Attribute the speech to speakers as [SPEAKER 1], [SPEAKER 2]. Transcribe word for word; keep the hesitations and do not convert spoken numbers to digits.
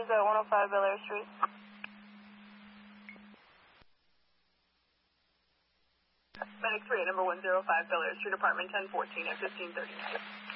[SPEAKER 1] at one oh five Bel Air Street. Medic three at number one oh five Bel Air Street, apartment ten fourteen at fifteen thirty-nine.